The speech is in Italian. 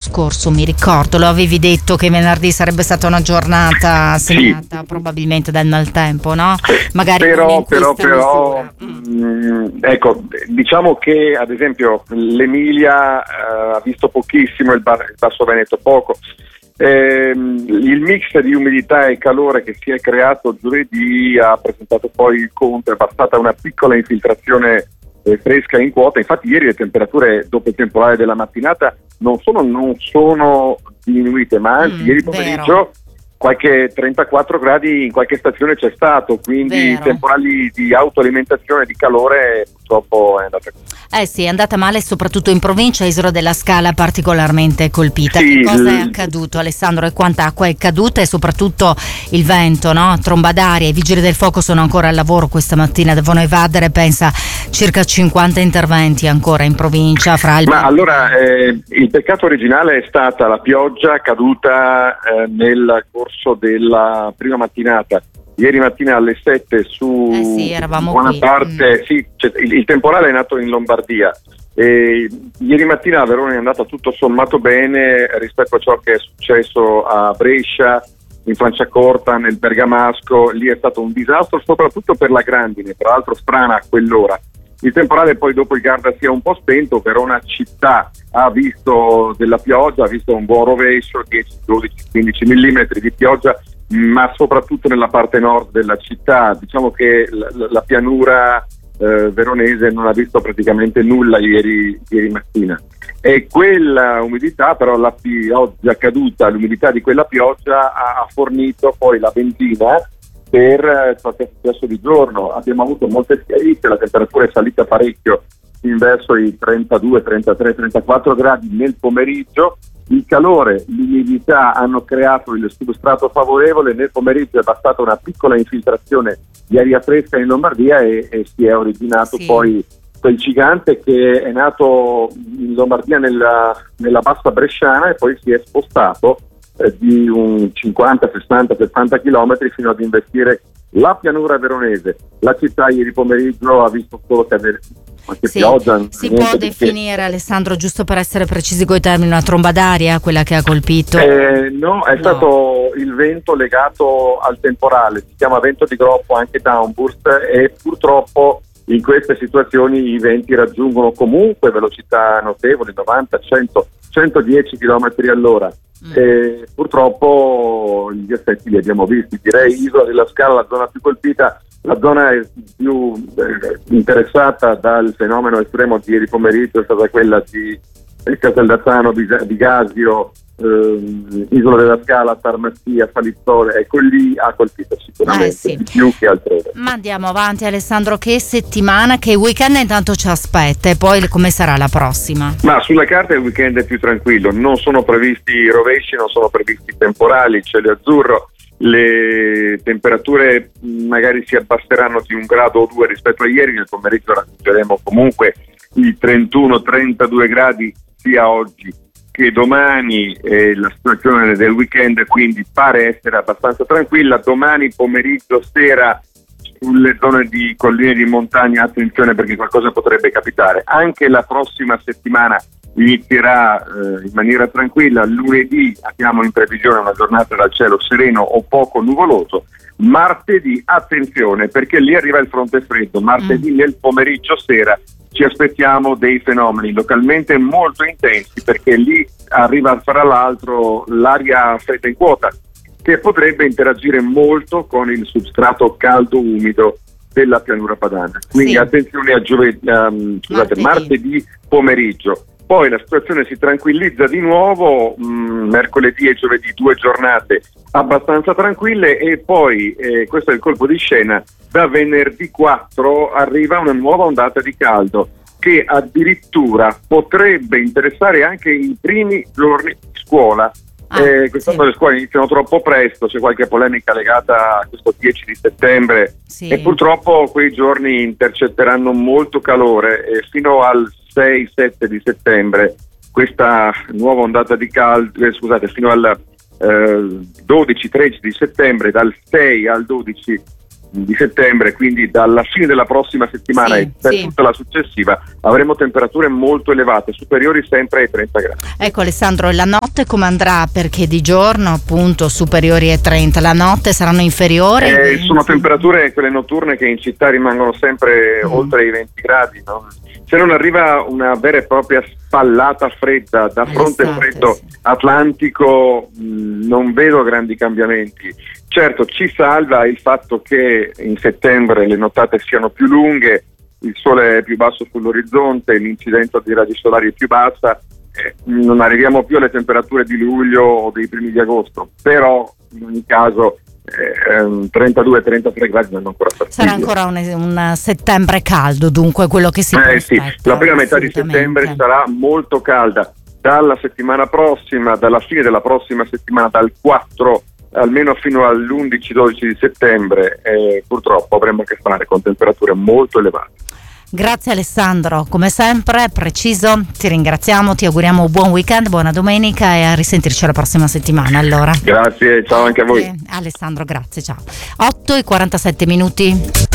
scorso, mi ricordo, lo avevi detto che venerdì sarebbe stata una giornata segnata probabilmente dal maltempo, no? Magari però ecco, diciamo che ad esempio l'Emilia ha visto pochissimo, il Basso Veneto poco. Il mix di umidità e calore che si è creato giovedì ha presentato poi il conto, è bastata una piccola infiltrazione fresca in quota. Infatti ieri le temperature dopo il temporale della mattinata non sono diminuite, ma anzi ieri pomeriggio qualche 34 gradi in qualche stazione c'è stato, quindi temporali di autoalimentazione di calore purtroppo è andata così. Sì, è andata male soprattutto in provincia, Isola della Scala particolarmente colpita. Che cosa è accaduto, Alessandro, e quanta acqua è caduta, e soprattutto il vento, no? Tromba d'aria. I vigili del fuoco sono ancora al lavoro questa mattina, devono evadere, pensa, circa 50 interventi ancora in provincia. Ma allora il peccato originale è stata la pioggia caduta nel corso della prima mattinata. Ieri mattina alle 7 su eravamo buona qui. parte, il temporale è nato in Lombardia. Ieri mattina a Verona è andata tutto sommato bene rispetto a ciò che è successo a Brescia, in Franciacorta, nel Bergamasco. Lì è stato un disastro soprattutto per la grandine, tra l'altro strana a quell'ora. Il temporale poi dopo il Garda si è un po' spento, Verona città ha visto della pioggia, ha visto un buon rovescio, 10, 12, 15 millimetri di pioggia, ma soprattutto nella parte nord della città. Diciamo che la pianura veronese non ha visto praticamente nulla ieri mattina. E quella umidità, però la pioggia caduta, l'umidità di quella pioggia ha fornito poi la benzina per ciò che è successo di giorno. Abbiamo avuto molte schiarite, la temperatura è salita parecchio in verso i 32, 33, 34 gradi nel pomeriggio. Il calore, l'umidità hanno creato il substrato favorevole. Nel pomeriggio è bastata una piccola infiltrazione di aria fresca in Lombardia e si è originato poi quel gigante che è nato in Lombardia nella bassa bresciana e poi si è spostato di un 50, 60, 70 chilometri fino ad investire la pianura veronese. La città ieri pomeriggio ha visto solo cadere qualche pioggia. Si può definire, Alessandro, giusto per essere precisi coi termini, una tromba d'aria quella che ha colpito? No, è stato il vento legato al temporale, si chiama vento di groppo, anche downburst, e purtroppo in queste situazioni i venti raggiungono comunque velocità notevoli, 90, 100, 110 km all'ora. E purtroppo gli effetti li abbiamo visti. Direi Isola della Scala, la zona più colpita, la zona più interessata dal fenomeno estremo di ieri pomeriggio è stata quella di Casaldazzano, di Gasio, Isola della Scala, Tarmassia, Salizzole. Ecco, lì ha colpito sicuramente di più che altrove. Ma andiamo avanti, Alessandro, che settimana, che weekend intanto ci aspetta, e poi come sarà la prossima? Ma sulla carta il weekend è più tranquillo, non sono previsti rovesci, non sono previsti temporali, cielo azzurro. Le temperature magari si abbasseranno di 1 grado o 2 rispetto a ieri. Nel pomeriggio raggiungeremo comunque i 31-32 gradi sia oggi che domani. La situazione del weekend quindi pare essere abbastanza tranquilla. Domani pomeriggio, sera, sulle zone di colline di montagna attenzione, perché qualcosa potrebbe capitare. Anche la prossima settimana inizierà in maniera tranquilla. Lunedì abbiamo in previsione una giornata dal cielo sereno o poco nuvoloso. Martedì attenzione, perché lì arriva il fronte freddo. Martedì nel pomeriggio, sera, ci aspettiamo dei fenomeni localmente molto intensi, perché lì arriva fra l'altro l'aria fredda in quota, che potrebbe interagire molto con il substrato caldo umido della pianura padana. Quindi attenzione a martedì pomeriggio. Poi la situazione si tranquillizza di nuovo, mercoledì e giovedì 2 giornate abbastanza tranquille, e poi questo è il colpo di scena: da venerdì 4 arriva una nuova ondata di caldo che addirittura potrebbe interessare anche i primi giorni di scuola. Quest'anno le scuole iniziano troppo presto, c'è qualche polemica legata a questo 10 di settembre e purtroppo quei giorni intercetteranno molto calore, e fino al 6-7 di settembre questa nuova ondata di caldo, fino al 12-13 di settembre, dal 6 al 12 di settembre, quindi dalla fine della prossima settimana e per tutta la successiva avremo temperature molto elevate, superiori sempre ai 30 gradi. Ecco Alessandro, e la notte come andrà? Perché di giorno appunto superiori ai 30, la notte saranno inferiori? Sono temperature, quelle notturne, che in città rimangono sempre oltre i 20 gradi, no? Se non arriva una vera e propria spallata fredda da fronte freddo atlantico, non vedo grandi cambiamenti. Certo, ci salva il fatto che in settembre le nottate siano più lunghe, il sole è più basso sull'orizzonte, l'incidenza di raggi solari è più bassa, non arriviamo più alle temperature di luglio o dei primi di agosto, però in ogni caso 32-33 gradi non ancora partito. Sarà ancora un settembre caldo, dunque quello che si prospetta. La prima metà di settembre sarà molto calda. Dalla settimana prossima, dalla fine della prossima settimana, dal 4 almeno fino all'11-12 di settembre, purtroppo avremo a che fare con temperature molto elevate. Grazie Alessandro, come sempre preciso, ti ringraziamo, ti auguriamo un buon weekend, buona domenica e a risentirci la prossima settimana allora. Grazie, ciao anche a voi. Alessandro, grazie, ciao. 8:47.